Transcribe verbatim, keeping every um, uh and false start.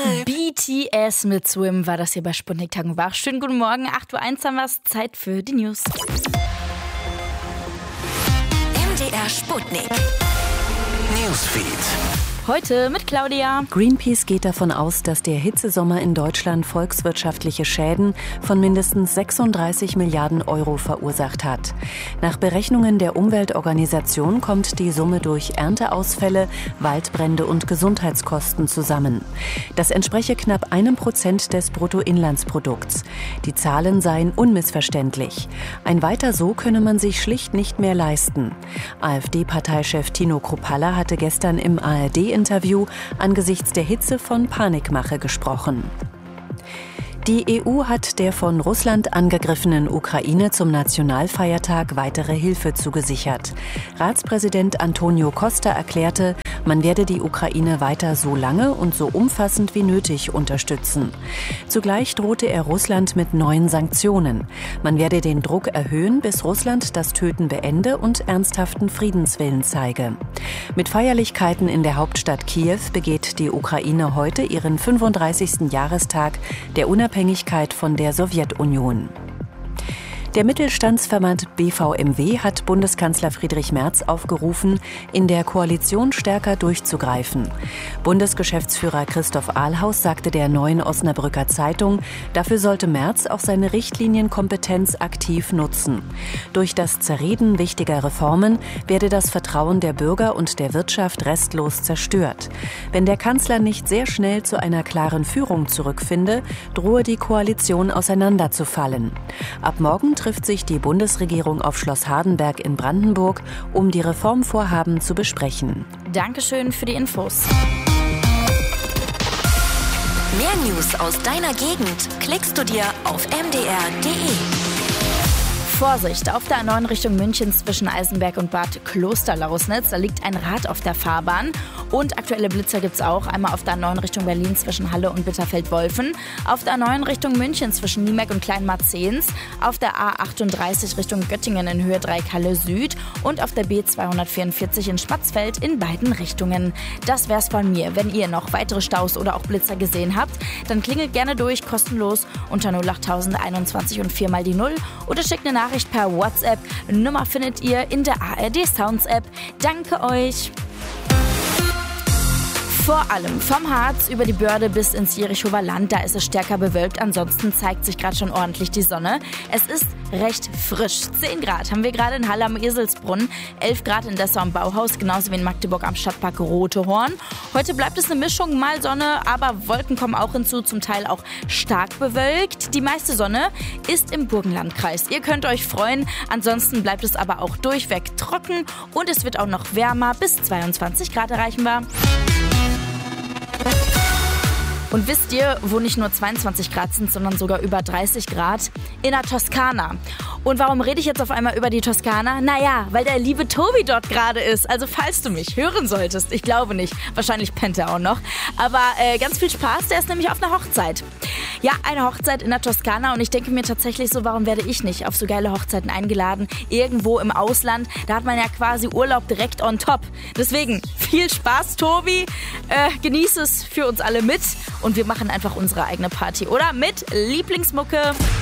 B T S mit Swim war das hier bei Sputnik Tag und Wach. Schönen guten Morgen, acht Uhr eins haben wir es, Zeit für die News. M D R Sputnik Newsfeed. Heute mit Claudia. Greenpeace geht davon aus, dass der Hitzesommer in Deutschland volkswirtschaftliche Schäden von mindestens sechsunddreißig Milliarden Euro verursacht hat. Nach Berechnungen der Umweltorganisation kommt die Summe durch Ernteausfälle, Waldbrände und Gesundheitskosten zusammen. Das entspreche knapp einem Prozent des Bruttoinlandsprodukts. Die Zahlen seien unmissverständlich. Ein Weiter so könne man sich schlicht nicht mehr leisten. AfD-Parteichef Tino Kruppalla hatte gestern im A R D Interview angesichts der Hitze von Panikmache gesprochen. Die E U hat der von Russland angegriffenen Ukraine zum Nationalfeiertag weitere Hilfe zugesichert. Ratspräsident Antonio Costa erklärte, man werde die Ukraine weiter so lange und so umfassend wie nötig unterstützen. Zugleich drohte er Russland mit neuen Sanktionen. Man werde den Druck erhöhen, bis Russland das Töten beende und ernsthaften Friedenswillen zeige. Mit Feierlichkeiten in der Hauptstadt Kiew begeht die Ukraine heute ihren fünfunddreißigsten Jahrestag der Unabhängigkeit von der Sowjetunion. Der Mittelstandsverband B V M W hat Bundeskanzler Friedrich Merz aufgerufen, in der Koalition stärker durchzugreifen. Bundesgeschäftsführer Christoph Ahlhaus sagte der Neuen Osnabrücker Zeitung, dafür sollte Merz auch seine Richtlinienkompetenz aktiv nutzen. Durch das Zerreden wichtiger Reformen werde das Vertrauen der Bürger und der Wirtschaft restlos zerstört. Wenn der Kanzler nicht sehr schnell zu einer klaren Führung zurückfinde, drohe die Koalition auseinanderzufallen. Ab morgen trifft sich die Bundesregierung auf Schloss Hardenberg in Brandenburg, um die Reformvorhaben zu besprechen. Dankeschön für die Infos. Mehr News aus deiner Gegend klickst du dir auf m d r punkt d e. Vorsicht, auf der A neun Richtung München zwischen Eisenberg und Bad Klosterlausnitz. Da liegt ein Rad auf der Fahrbahn. Und aktuelle Blitzer gibt es auch. Einmal auf der A neun Richtung Berlin zwischen Halle und Bitterfeld-Wolfen. Auf der A neun Richtung München zwischen Niemeck und Kleinmarzehns. Auf der A achtunddreißig Richtung Göttingen in Höhe drei Halle Süd. Und auf der B zweihundertvierundvierzig in Spatzfeld in beiden Richtungen. Das wär's von mir. Wenn ihr noch weitere Staus oder auch Blitzer gesehen habt, dann klingelt gerne durch, kostenlos unter null acht einundzwanzig und vier mal die null oder schickt eine Nachricht per WhatsApp. Nummer findet ihr in der A R D Sounds App. Danke euch! Vor allem vom Harz über die Börde bis ins Jerichower Land, da ist es stärker bewölkt. Ansonsten zeigt sich gerade schon ordentlich die Sonne. Es ist recht frisch. zehn Grad haben wir gerade in Halle am Eselsbrunn, elf Grad in Dessau am Bauhaus, genauso wie in Magdeburg am Stadtpark Rotehorn. Heute bleibt es eine Mischung, mal Sonne, aber Wolken kommen auch hinzu, zum Teil auch stark bewölkt. Die meiste Sonne ist im Burgenlandkreis. Ihr könnt euch freuen, ansonsten bleibt es aber auch durchweg trocken und es wird auch noch wärmer, bis zweiundzwanzig Grad erreichen wir. Und wisst ihr, wo nicht nur zweiundzwanzig Grad sind, sondern sogar über dreißig Grad? In der Toskana. Und warum rede ich jetzt auf einmal über die Toskana? Naja, weil der liebe Tobi dort gerade ist. Also falls du mich hören solltest, ich glaube nicht, wahrscheinlich pennt er auch noch. Aber äh, ganz viel Spaß, der ist nämlich auf einer Hochzeit. Ja, eine Hochzeit in der Toskana und ich denke mir tatsächlich so, warum werde ich nicht auf so geile Hochzeiten eingeladen? Irgendwo im Ausland, da hat man ja quasi Urlaub direkt on top. Deswegen viel Spaß, Tobi. Äh, genieß es für uns alle mit und wir machen einfach unsere eigene Party, oder? Mit Lieblingsmucke.